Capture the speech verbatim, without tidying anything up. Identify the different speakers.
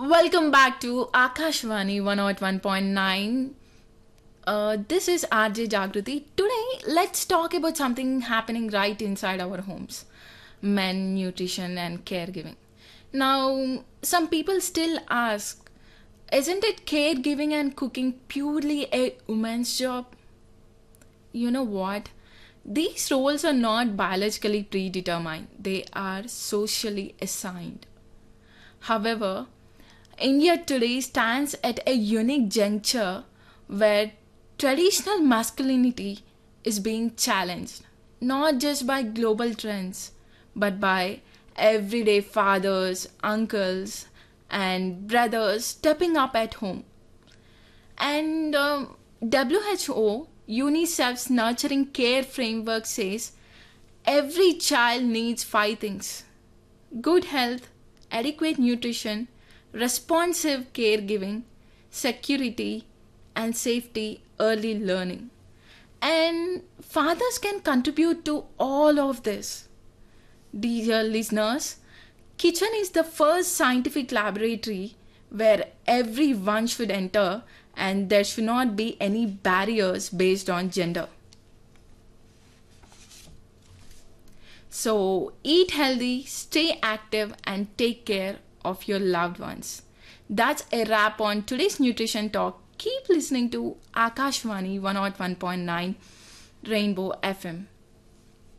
Speaker 1: Welcome back to Akashvani one oh one point nine. Uh, this is R J Jagruti. Today, let's talk about something happening right inside our homes: men, nutrition, and caregiving. Now, some people still ask, isn't it caregiving and cooking purely a woman's job? You know what? These roles are not biologically predetermined, they are socially assigned. However, India today stands at a unique juncture where traditional masculinity is being challenged, not just by global trends, but by everyday fathers, uncles, and brothers stepping up at home. And um, W H O, UNICEF's Nurturing Care Framework says every child needs five things: good health, adequate nutrition, responsive caregiving, security, and safety early learning. And fathers can contribute to all of this. Dear listeners, kitchen is the first scientific laboratory where everyone should enter and there should not be any barriers based on gender. So eat healthy, stay active, and take care of your loved ones. That's a wrap on today's nutrition talk. Keep listening to Akashvani one oh one point nine Rainbow F M.